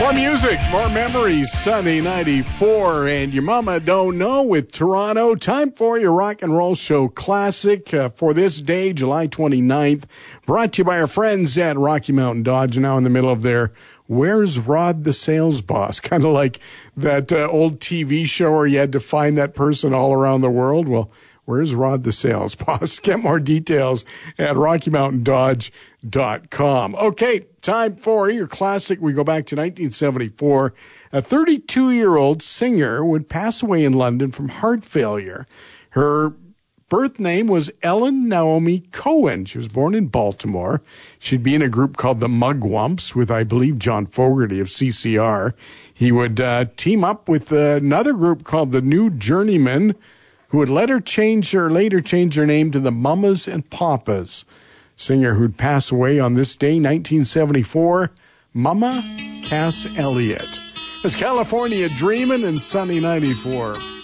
More music, more memories, Sunny 94, and Your Mama Don't Know with Toronto. Time for your Rock and Roll Show Classic for this day, July 29th. Brought to you by our friends at Rocky Mountain Dodge, now in the middle of their Where's Rod the Sales Boss? Kind of like that old TV show where you had to find that person all around the world. Well, where's Rod the Sales Boss? Get more details at RockyMountainDodge.com. Okay, time for your classic. We go back to 1974. A 32-year-old singer would pass away in London from heart failure. Her birth name was Ellen Naomi Cohen. She was born in Baltimore. She'd be in a group called the Mugwumps with, I believe, John Fogerty of CCR. He would team up with another group called the New Journeymen, who would later change her name to the Mamas and Papas. Singer who'd pass away on this day, 1974, Mama Cass Elliot. It's California Dreamin' and Sunny 94.